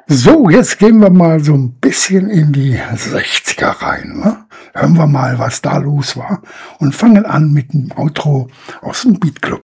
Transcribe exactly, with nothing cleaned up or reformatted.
So, jetzt gehen wir mal so ein bisschen in die Sechziger rein, ne? Hören wir mal, was da los war und fangen an mit 'nem Outro aus dem Beat Club.